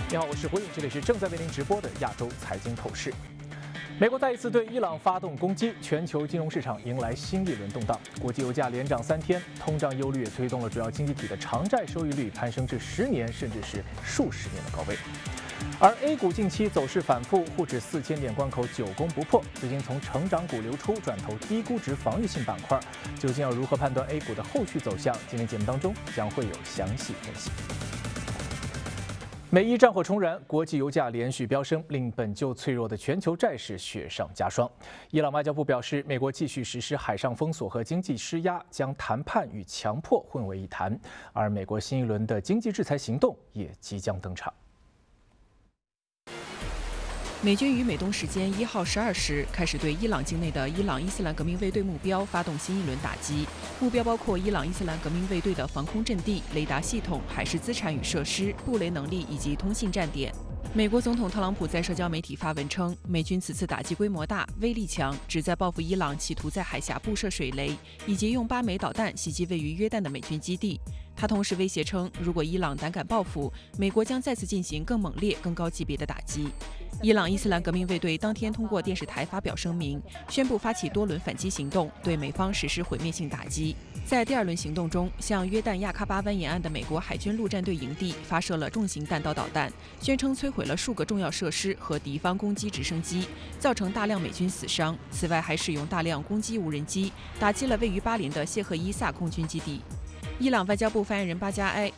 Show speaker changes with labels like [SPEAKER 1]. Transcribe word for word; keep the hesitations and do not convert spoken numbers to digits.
[SPEAKER 1] 你好，我是胡颖，这里是正在为您直播的亚洲财经透视。美国再一次对伊朗发动攻击，全球金融市场迎来新一轮动荡。国际油价连涨三天，通胀忧虑也推动了主要经济体的长债收益率攀升至十年甚至是数十年的高位。而 A 股近期走势反复，沪指四千点关口久攻不破，资金从成长股流出，转投低估值防御性板块。究竟要如何判断 A 股的后续走向？今天节目当中将会有详细分析。美伊战火重燃，国际油价连续飙升，令本就脆弱的全球债市雪上加霜。伊朗外交部表示，美国继续实施海上封锁和经济施压，将谈判与强迫混为一谈。而美国新一轮的经济制裁行动也即将登场。
[SPEAKER 2] 美军于美东时间一号十二时开始对伊朗境内的伊朗伊斯兰革命卫队目标发动新一轮打击，目标包括伊朗伊斯兰革命卫队的防空阵地、雷达系统、海事资产与设施、布雷能力以及通信站点。美国总统特朗普在社交媒体发文称，美军此次打击规模大、威力强，旨在报复伊朗企图在海峡布设水雷，以及用八枚导弹袭击位于约旦的美军基地。他同时威胁称，如果伊朗胆敢报复，美国将再次进行更猛烈、更高级别的打击。伊朗伊斯兰革命卫队当天通过电视台发表声明，宣布发起多轮反击行动，对美方实施毁灭性打击。在第二轮行动中，向约旦亚喀巴湾沿岸的美国海军陆战队营地发射了重型弹道导弹，宣称摧毁了数个重要设施和敌方攻击直升机，造成大量美军死伤。此外，还使用大量攻击无人机，打击了位于巴林的谢赫伊萨空军基地。伊朗外交部发言人巴加埃